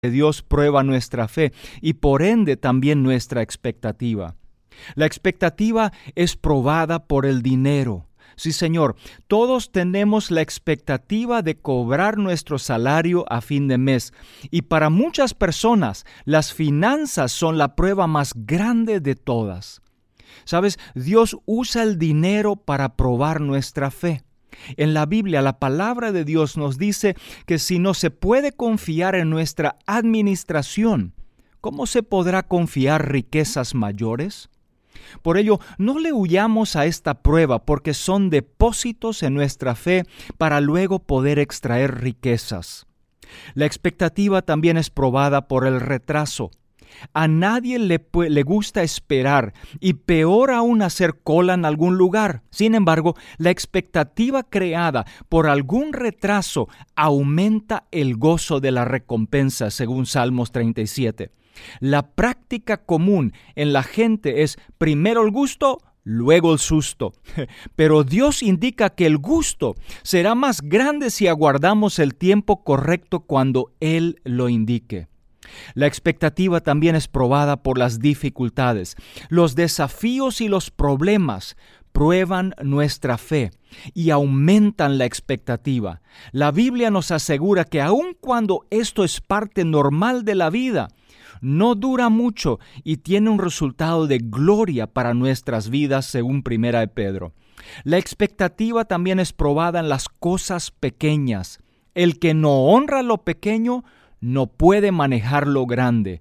Dios prueba nuestra fe y por ende también nuestra expectativa. La expectativa es probada por el dinero. Sí, Señor, todos tenemos la expectativa de cobrar nuestro salario a fin de mes. Y para muchas personas, las finanzas son la prueba más grande de todas. ¿Sabes? Dios usa el dinero para probar nuestra fe. En la Biblia, la palabra de Dios nos dice que si no se puede confiar en nuestra administración, ¿cómo se podrá confiar riquezas mayores? Por ello, no le huyamos a esta prueba porque son depósitos en nuestra fe para luego poder extraer riquezas. La expectativa también es probada por el retraso. A nadie le gusta esperar y peor aún hacer cola en algún lugar. Sin embargo, la expectativa creada por algún retraso aumenta el gozo de la recompensa, según Salmos 37. La práctica común en la gente es primero el gusto, luego el susto. Pero Dios indica que el gusto será más grande si aguardamos el tiempo correcto cuando Él lo indique. La expectativa también es probada por las dificultades. Los desafíos y los problemas prueban nuestra fe y aumentan la expectativa. La Biblia nos asegura que aun cuando esto es parte normal de la vida, no dura mucho y tiene un resultado de gloria para nuestras vidas, según 1 de Pedro. La expectativa también es probada en las cosas pequeñas. El que no honra lo pequeño no puede manejar lo grande.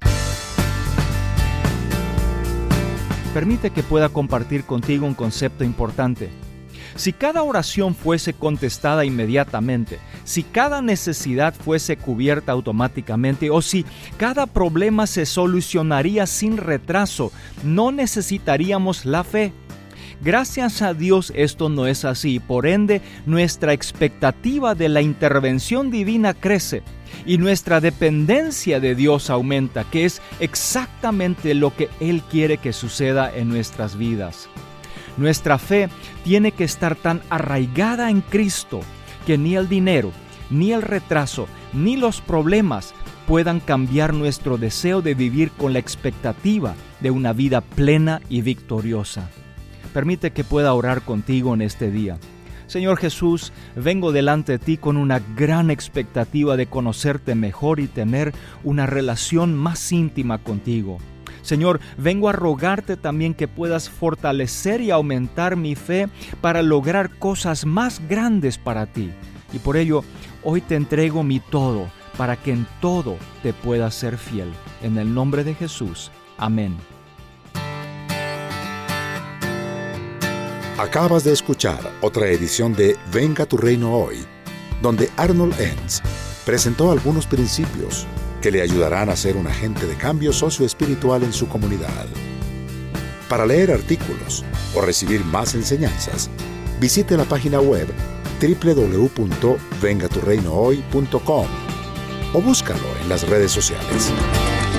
Permite que pueda compartir contigo un concepto importante. Si cada oración fuese contestada inmediatamente, si cada necesidad fuese cubierta automáticamente o si cada problema se solucionaría sin retraso, no necesitaríamos la fe. Gracias a Dios esto no es así, por ende nuestra expectativa de la intervención divina crece y nuestra dependencia de Dios aumenta, que es exactamente lo que Él quiere que suceda en nuestras vidas. Nuestra fe tiene que estar tan arraigada en Cristo que ni el dinero, ni el retraso, ni los problemas puedan cambiar nuestro deseo de vivir con la expectativa de una vida plena y victoriosa. Permite que pueda orar contigo en este día. Señor Jesús, vengo delante de ti con una gran expectativa de conocerte mejor y tener una relación más íntima contigo. Señor, vengo a rogarte también que puedas fortalecer y aumentar mi fe para lograr cosas más grandes para ti. Y por ello, hoy te entrego mi todo, para que en todo te pueda ser fiel. En el nombre de Jesús. Amén. Acabas de escuchar otra edición de Venga tu Reino Hoy, donde Arnold Enns presentó algunos principios que le ayudarán a ser un agente de cambio socioespiritual en su comunidad. Para leer artículos o recibir más enseñanzas, visite la página web www.vengaturreinohoy.com o búscalo en las redes sociales.